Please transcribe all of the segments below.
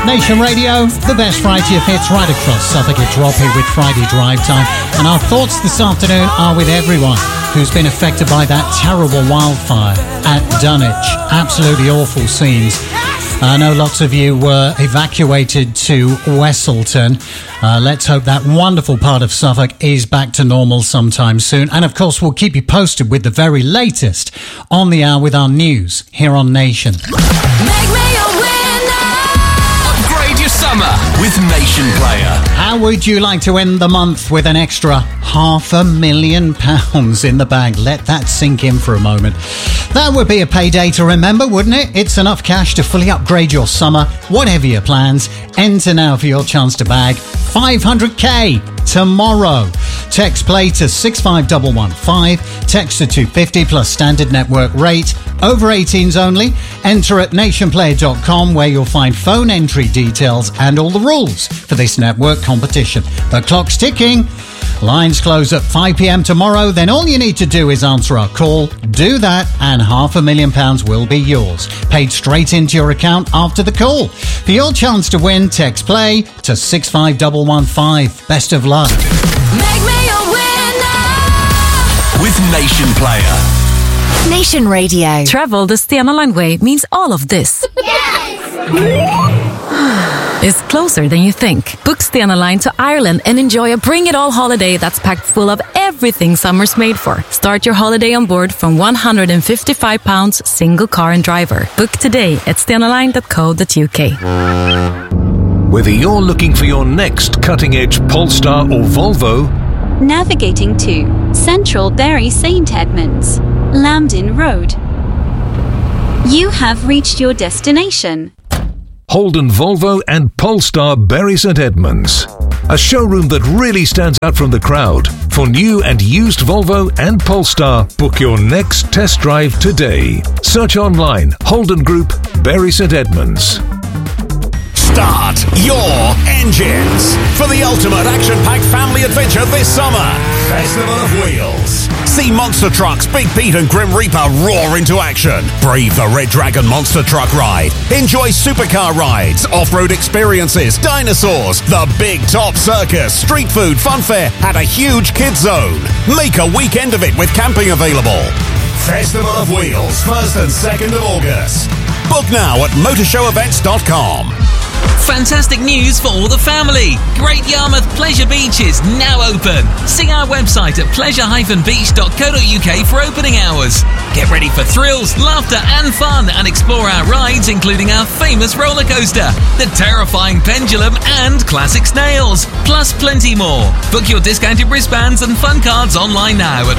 Nation Radio, the best variety of hits right across Suffolk. It's Rob here with Friday Drive Time. And our thoughts this afternoon are with everyone who's been affected by that terrible wildfire at Dunwich. Absolutely awful scenes. I know lots of you were evacuated to Westleton. Let's hope that wonderful part of Suffolk is back to normal sometime soon. And of course, we'll keep you posted with the very latest on the hour with our news here on Nation. Make me a winner. Upgrade your summer with Nation Player. How would you like to end the month with an extra £500,000 in the bag? Let that sink in for a moment. That would be a payday to remember, wouldn't it? It's enough cash to fully upgrade your summer. Whatever your plans, enter now for your chance to bag $500K tomorrow. Text play to 65115. Text to 250 plus standard network rate. Over 18s only. Enter at nationplayer.com where you'll find phone entry details and all the rules for this network competition. The clock's ticking. Lines close at 5 p.m. tomorrow. Then all you need to do is answer our call. Do that and £500,000 will be yours. Paid straight into your account after the call. For your chance to win, text play to 65115. Best of luck. Make me a winner. With Nation Player. Nation Radio. Travel the Stena Line way means all of this. Is closer than you think. Book Stena Line to Ireland and enjoy a bring-it-all holiday that's packed full of everything summer's made for. Start your holiday on board from £155 single car and driver. Book today at stenaline.co.uk. Whether you're looking for your next cutting-edge Polestar or Volvo, navigating to Central Bury St Edmunds, Lambden Road, you have reached your destination. Holden Volvo and Polestar Bury St Edmunds. A showroom that really stands out from the crowd. For new and used Volvo and Polestar, book your next test drive today. Search online, Holden Group, Bury St Edmunds. Start your engines for the ultimate action-packed family adventure this summer. Festival of Wheels. See Monster Trucks Big Pete and Grim Reaper roar into action. Brave the Red Dragon Monster Truck ride. Enjoy supercar rides, off-road experiences, dinosaurs, the Big Top Circus, street food, fun fair, and a huge kids zone. Make a weekend of it with camping available. Festival of Wheels, 1st and 2nd of August. Book now at motorshow-events.com. Fantastic news for all the family. Great Yarmouth Pleasure Beach is now open. See our website at pleasure-beach.co.uk for opening hours. Get ready for thrills, laughter and fun and explore our rides including our famous roller coaster, the terrifying pendulum and classic snails, plus plenty more. Book your discounted wristbands and fun cards online now at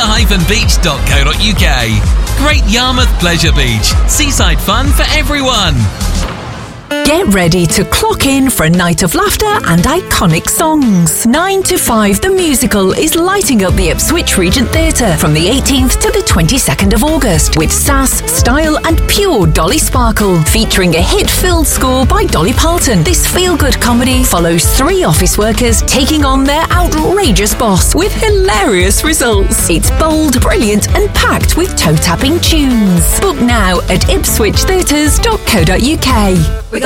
pleasure-beach.co.uk. Great Yarmouth Pleasure Beach. Seaside fun for everyone. Get ready to clock in for a night of laughter and iconic songs. 9 to 5 The Musical is lighting up the Ipswich Regent Theatre from the 18th to the 22nd of August with sass, style and pure Dolly Sparkle. Featuring a hit-filled score by Dolly Parton, this feel-good comedy follows 3 office workers taking on their outrageous boss with hilarious results. It's bold, brilliant and packed with toe-tapping tunes. Book now at ipswichtheatres.co.uk.